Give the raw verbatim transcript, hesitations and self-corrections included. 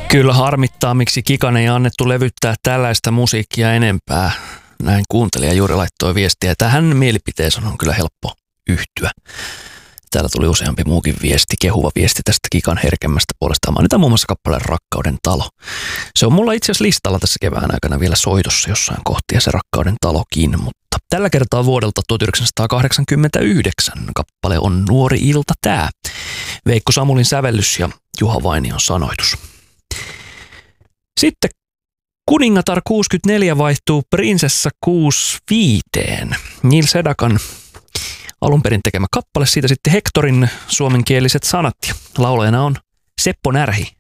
Kyllä harmittaa, miksi Kikan ei annettu levyttää tällaista musiikkia enempää. Näin kuuntelija juuri laittoi viestiä. Tähän mielipiteeseen on kyllä helppo yhtyä. Täällä tuli useampi muukin viesti, kehuva viesti tästä Kikan herkemmästä puolestaan. Mainitaan muun muassa kappaleen Rakkauden talo. Se on mulla itse asiassa listalla tässä kevään aikana vielä soitossa jossain kohtia se Rakkauden talokin, mutta tällä kertaa vuodelta tuhatyhdeksänsataakahdeksankymmentäyhdeksän kappale on Nuori ilta tää. Veikko Samulin sävellys ja Juha Vainion sanoitus. Sitten Kuningatar kuusikymmentäneljä vaihtuu Prinsessa kuusikymmentäviisi. Neil Sedakan alun perin tekemä kappale, siitä sitten Hectorin suomenkieliset sanat. Ja laulajana on Seppo Närhi.